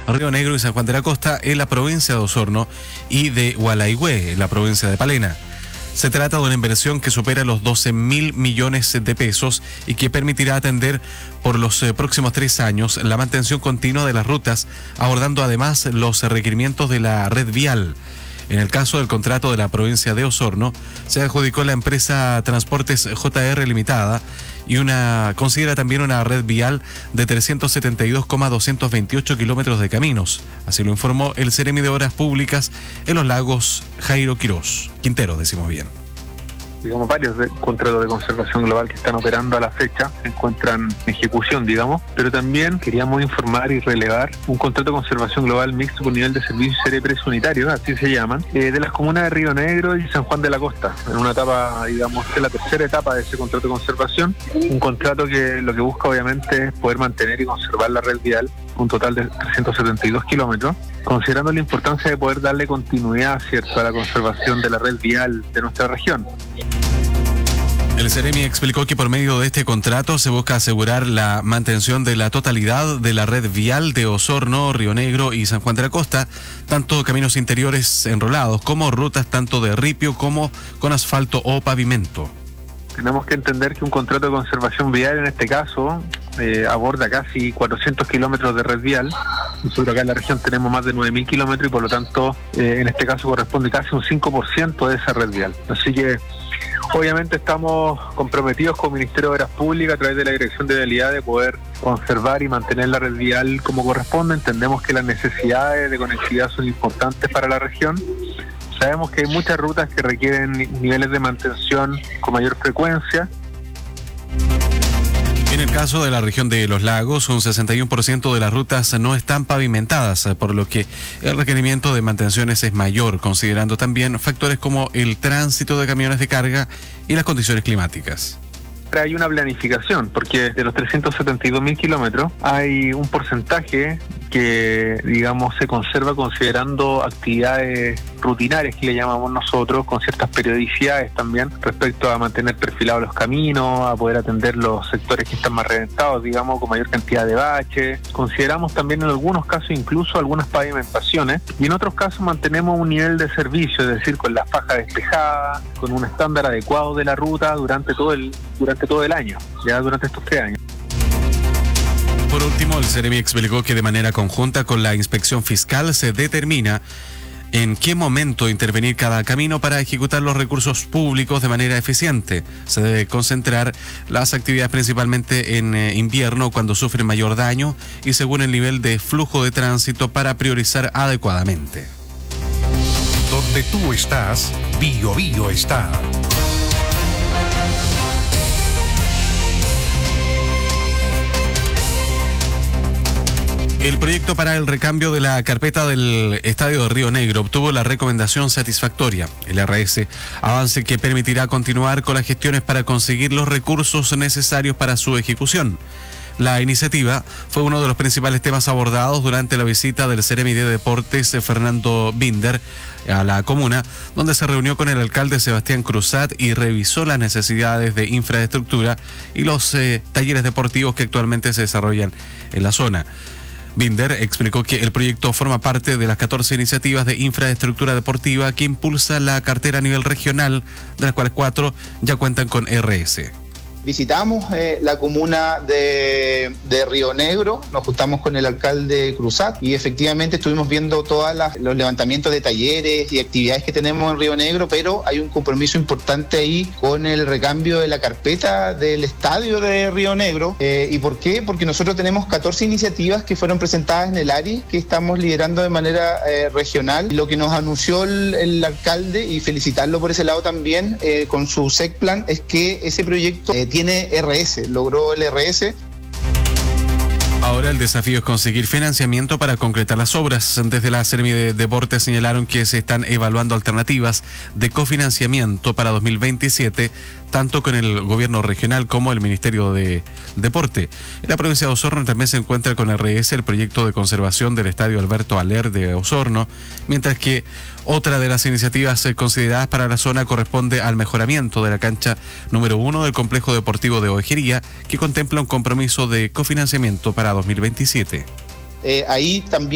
Río Negro y San Juan de la Costa en la provincia de Osorno y de Hualaihue en la provincia de Palena. Se trata de una inversión que supera los 12.000 millones de pesos y que permitirá atender por los próximos 3 años la mantención continua de las rutas, abordando además los requerimientos de la red vial. En el caso del contrato de la provincia de Osorno, se adjudicó la empresa Transportes JR Limitada y considera también una red vial de 372,228 kilómetros de caminos. Así lo informó el Ceremi de Obras Públicas en Los Lagos, Jairo Quintero, decimos bien. Digamos, varios contratos de conservación global que están operando a la fecha se encuentran en ejecución, digamos, pero también queríamos informar y relevar un contrato de conservación global mixto con nivel de servicio CRE unitario, así se llaman, de las comunas de Río Negro y San Juan de la Costa, en una etapa, digamos, es la tercera etapa de ese contrato de conservación, un contrato que lo que busca obviamente es poder mantener y conservar la red vial, un total de 372 kilómetros, considerando la importancia de poder darle continuidad, ¿cierto?, a la conservación de la red vial de nuestra región. El Ceremi explicó que por medio de este contrato se busca asegurar la mantención de la totalidad de la red vial de Osorno, Río Negro y San Juan de la Costa, tanto caminos interiores enrolados como rutas tanto de ripio como con asfalto o pavimento. Tenemos que entender que un contrato de conservación vial en este caso aborda casi 400 kilómetros de red vial. Nosotros acá en la región tenemos más de 9.000 kilómetros y por lo tanto en este caso corresponde casi un 5% de esa red vial. Así que obviamente estamos comprometidos con el Ministerio de Obras Públicas a través de la Dirección de Vialidad de poder conservar y mantener la red vial como corresponde. Entendemos que las necesidades de conectividad son importantes para la región. Sabemos que hay muchas rutas que requieren niveles de mantención con mayor frecuencia. En el caso de la región de Los Lagos, un 61% de las rutas no están pavimentadas, por lo que el requerimiento de mantenciones es mayor, considerando también factores como el tránsito de camiones de carga y las condiciones climáticas. Hay una planificación, porque de los 372.000 kilómetros hay un porcentaje que, digamos, se conserva considerando actividades rutinarias que le llamamos nosotros, con ciertas periodicidades también, respecto a mantener perfilados los caminos, a poder atender los sectores que están más reventados, digamos, con mayor cantidad de baches. Consideramos también en algunos casos incluso algunas pavimentaciones y en otros casos mantenemos un nivel de servicio, es decir, con la faja despejada, con un estándar adecuado de la ruta durante todo el año, ya durante estos 3 años. Por último, el Ceremi explicó que de manera conjunta con la inspección fiscal se determina en qué momento intervenir cada camino para ejecutar los recursos públicos de manera eficiente. Se debe concentrar las actividades principalmente en invierno, cuando sufren mayor daño y según el nivel de flujo de tránsito para priorizar adecuadamente. Donde tú estás, Bio Bio está. El proyecto para el recambio de la carpeta del Estadio de Río Negro obtuvo la recomendación satisfactoria. El RS avance que permitirá continuar con las gestiones para conseguir los recursos necesarios para su ejecución. La iniciativa fue uno de los principales temas abordados durante la visita del Ceremi de Deportes Fernando Binder a la comuna, donde se reunió con el alcalde Sebastián Cruzat y revisó las necesidades de infraestructura y los talleres deportivos que actualmente se desarrollan en la zona. Binder explicó que el proyecto forma parte de las 14 iniciativas de infraestructura deportiva que impulsa la cartera a nivel regional, de las cuales 4 ya cuentan con RS. Visitamos la comuna de Río Negro, nos juntamos con el alcalde Cruzat y efectivamente estuvimos viendo todos los levantamientos de talleres y actividades que tenemos en Río Negro, pero hay un compromiso importante ahí con el recambio de la carpeta del estadio de Río Negro. ¿Y por qué? Porque nosotros tenemos 14 iniciativas que fueron presentadas en el ARI, que estamos liderando de manera regional. Lo que nos anunció el alcalde, y felicitarlo por ese lado también, con su SECPLAN, es que ese proyecto tiene RS, logró el RS. Ahora el desafío es conseguir financiamiento para concretar las obras. Desde la Ceremi de Deportes señalaron que se están evaluando alternativas de cofinanciamiento para 2027, tanto con el gobierno regional como el Ministerio de Deporte. En la provincia de Osorno también se encuentra con RS el proyecto de conservación del Estadio Alberto Aller de Osorno, mientras que otra de las iniciativas consideradas para la zona corresponde al mejoramiento de la cancha número 1 del complejo deportivo de Ovejería, que contempla un compromiso de cofinanciamiento para 2027. Ahí también